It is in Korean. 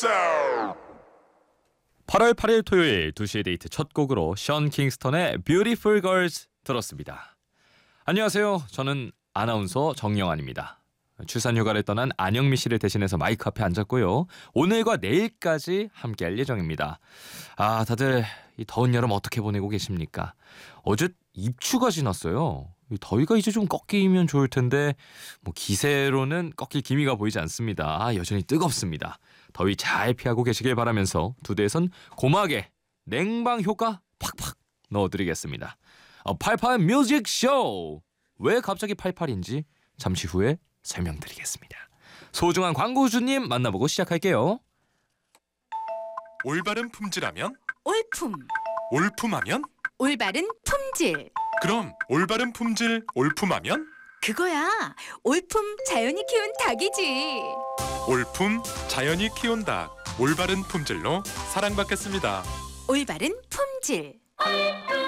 8월 8일 토요일 2시의 데이트 첫 곡으로 션 킹스턴의 Beautiful Girls 들었습니다. 안녕하세요. 저는 아나운서 정영환입니다. 출산휴가를 떠난 안영미 씨를 대신해서 마이크 앞에 앉았고요. 오늘과 내일까지 함께할 예정입니다. 다들 이 더운 여름 어떻게 보내고 계십니까? 어제 입추가 지났어요. 더위가 이제 좀 꺾이면 좋을 텐데 기세로는 꺾일 기미가 보이지 않습니다. 여전히 뜨겁습니다. 더위 잘 피하고 계시길 바라면서 두 대에선 고막에 냉방 효과 팍팍 넣어드리겠습니다. 88 뮤직 쇼! 왜 갑자기 88인지 잠시 후에 설명드리겠습니다. 소중한 광고주님 만나보고 시작할게요. 올바른 품질하면? 올품. 올품하면? 올바른 품질. 그럼 올바른 품질 올품하면? 그거야. 올품 자연이 키운 닭이지. 올품 자연이 키운 닭. 올바른 품질로 사랑받겠습니다. 올바른 품질.